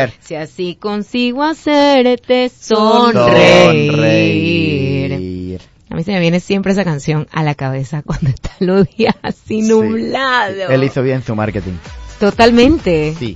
ver. Si así consigo hacerte sonreír. A mí se me viene siempre esa canción a la cabeza cuando están los días así nublados. Sí. Él hizo bien su marketing. Totalmente. Sí.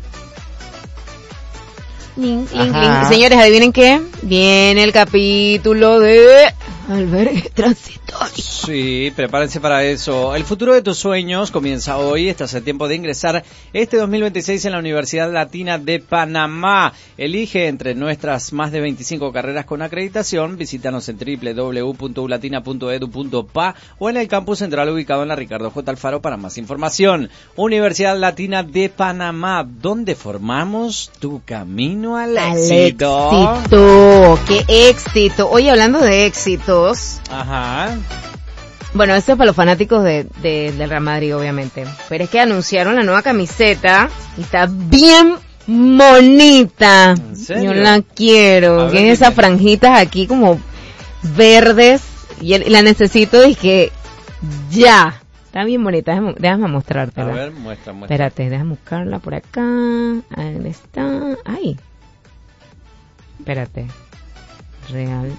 Link. Señores, ¿adivinen qué? Viene el capítulo de albergue transitorio. Sí, prepárense para eso. El futuro de tus sueños comienza hoy. Estás a tiempo de ingresar este 2026 en la Universidad Latina de Panamá. Elige entre nuestras más de 25 carreras con acreditación. Visítanos en www.ulatina.edu.pa o en el campus central ubicado en la Ricardo J. Alfaro para más información. Universidad Latina de Panamá, donde formamos tu camino al éxito. ¡Qué éxito! Oye, hablando de éxitos. Ajá. Bueno, esto es para los fanáticos del Real Madrid, obviamente. Pero es que anunciaron la nueva camiseta y está bien bonita. ¿En serio? Yo la quiero. Tiene esas franjitas aquí como verdes y la necesito y que ya. Está bien bonita. Déjame mostrártela. A ver, muestra. Espérate, déjame buscarla por acá. Ahí está. Ahí. Espérate. Real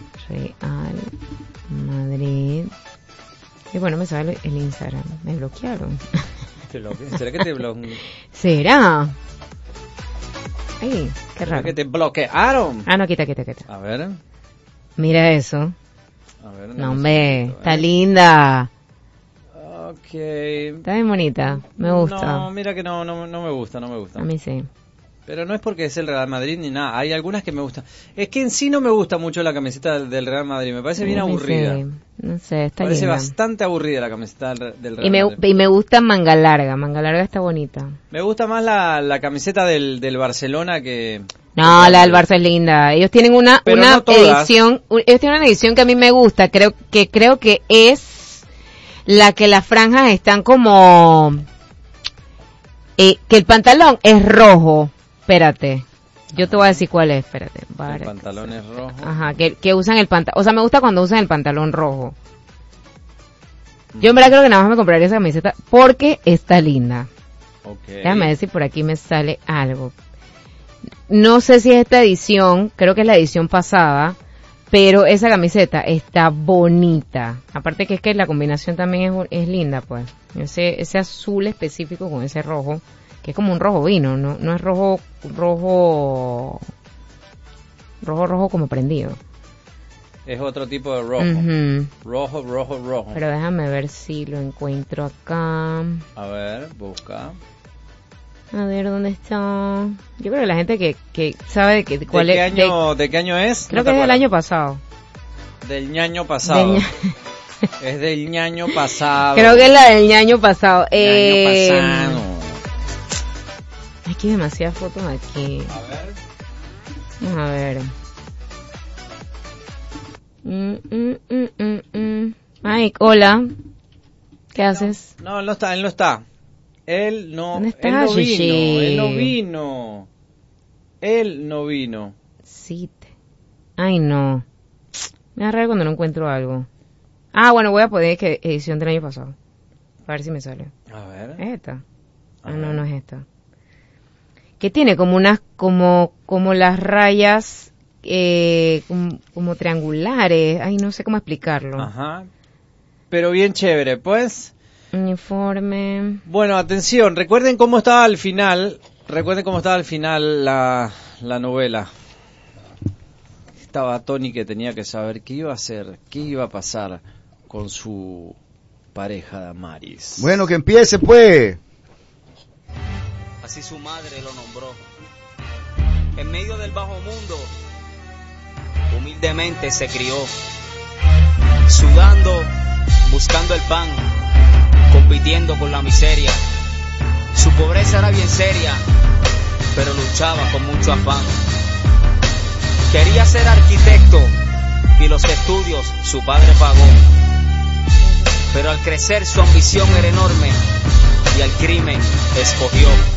Madrid. Y bueno, me sale el Instagram. Me bloquearon. ¿Será que te bloquearon? ¿Será? Ay, qué raro. ¿Será que te bloquearon? Ah, no, quita. A ver. Mira eso. A ver. No, hombre, está linda. Ok. Está bien bonita. Me gusta. No, mira que no me gusta. A mí sí. Pero no es porque es el Real Madrid ni nada. Hay algunas que me gustan. Es que en sí no me gusta mucho la camiseta del Real Madrid. Me parece bien aburrida. No sé, está parece linda. bastante aburrida la camiseta del Real Madrid. Y me gusta manga larga. Manga larga está bonita. Me gusta más la camiseta del Barcelona que... No, la del Barça es linda. Ellos tienen una no edición. Ellos tienen una edición que a mí me gusta. Creo que es la que las franjas están como... que el pantalón es rojo. Espérate, yo te voy a decir cuál es, espérate. El pantalón es rojo. Ajá, que usan el pantalón, o sea, me gusta cuando usan el pantalón rojo. Yo en verdad creo que nada más me compraría esa camiseta porque está linda. Okay. Déjame ver si por aquí me sale algo. No sé si es esta edición, creo que es la edición pasada, pero esa camiseta está bonita. Aparte que es que la combinación también es linda, pues. Ese azul específico con ese rojo, que es como un rojo vino, no es rojo como prendido. Es otro tipo de rojo. Uh-huh. Rojo. Pero déjame ver si lo encuentro acá. A ver, busca. A ver, ¿dónde está? Yo creo que la gente que sabe cuál es... ¿De qué año es? Creo que es del año pasado. Del ñaño pasado. Es del ñaño pasado. Creo que es la del ñaño pasado. Ñaño pasado. Aquí hay demasiadas fotos aquí. A ver. Ay, hola. ¿Qué haces? No, él no está. Él no vino. Sí. Ay, no. Me da raro cuando no encuentro algo. Ah, bueno, voy a poner que edición del año pasado. A ver si me sale. A ver. ¿Es esta? No es esta. Que tiene como unas, como las rayas, como triangulares. Ay, no sé cómo explicarlo. Ajá. Pero bien chévere, pues. Uniforme. Bueno, atención, recuerden cómo estaba al final la novela. Estaba Tony que tenía que saber qué iba a hacer, qué iba a pasar con su pareja Damaris. Bueno, que empiece pues. Así su madre lo nombró. En medio del bajo mundo, humildemente se crió, sudando, buscando el pan, compitiendo con la miseria. Su pobreza era bien seria, pero luchaba con mucho afán. Quería ser arquitecto y los estudios su padre pagó. Pero al crecer su ambición era enorme y al crimen escogió.